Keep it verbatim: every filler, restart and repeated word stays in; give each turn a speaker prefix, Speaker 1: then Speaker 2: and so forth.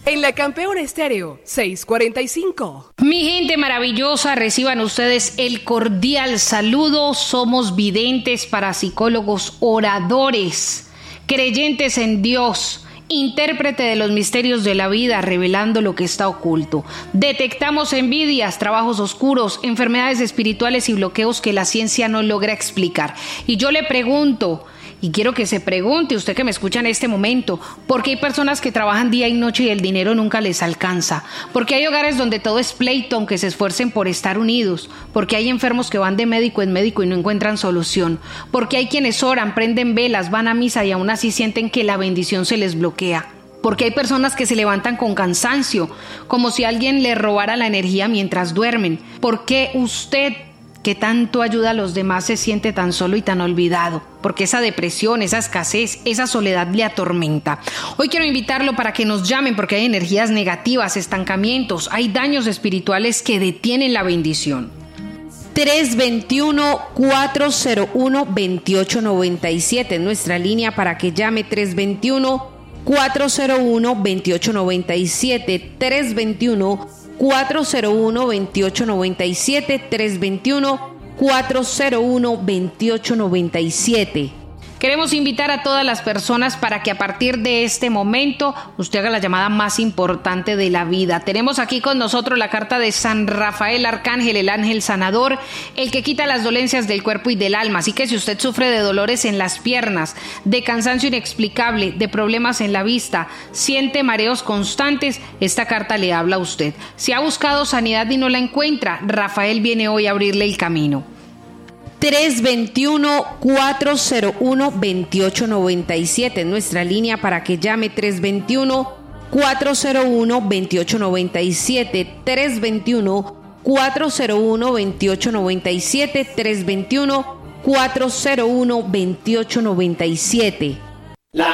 Speaker 1: En la Campeona Estéreo, seiscientos cuarenta y cinco.
Speaker 2: Mi gente maravillosa, reciban ustedes el cordial saludo. Somos videntes, parapsicólogos, oradores, creyentes en Dios, intérprete de los misterios de la vida, revelando lo que está oculto. Detectamos envidias, trabajos oscuros, enfermedades espirituales y bloqueos que la ciencia no logra explicar. Y yo le pregunto, y quiero que se pregunte, usted que me escucha en este momento, ¿por qué hay personas que trabajan día y noche y el dinero nunca les alcanza? ¿Por qué hay hogares donde todo es pleito aunque se esfuercen por estar unidos? ¿Por qué hay enfermos que van de médico en médico y no encuentran solución? ¿Por qué hay quienes oran, prenden velas, van a misa y aún así sienten que la bendición se les bloquea? Porque hay personas que se levantan con cansancio, como si alguien les robara la energía mientras duermen. ¿Por qué usted, que tanto ayuda a los demás, se siente tan solo y tan olvidado? Porque esa depresión, esa escasez, esa soledad le atormenta. Hoy quiero invitarlo para que nos llamen, porque hay energías negativas, estancamientos, hay daños espirituales que detienen la bendición. tres veintiuno, cuatrocientos uno, veintiocho noventa y siete es nuestra línea para que llame. Tres veintiuno, cuatrocientos uno, veintiocho noventa y siete. tres veintiuno, cuatrocientos uno, veintiocho noventa y siete. tres veintiuno, cuatrocientos uno, veintiocho noventa y siete. Queremos invitar a todas las personas para que a partir de este momento usted haga la llamada más importante de la vida. Tenemos aquí con nosotros la carta de San Rafael Arcángel, el ángel sanador, el que quita las dolencias del cuerpo y del alma. Así que si usted sufre de dolores en las piernas, de cansancio inexplicable, de problemas en la vista, siente mareos constantes, esta carta le habla a usted. Si ha buscado sanidad y no la encuentra, Rafael viene hoy a abrirle el camino. tres veintiuno, cuatrocientos uno, veintiocho noventa y siete es nuestra línea para que llame. tres veintiuno, cuatrocientos uno, veintiocho noventa y siete. tres veintiuno, cuatrocientos uno, veintiocho noventa y siete. tres veintiuno, cuatrocientos uno, veintiocho noventa y siete.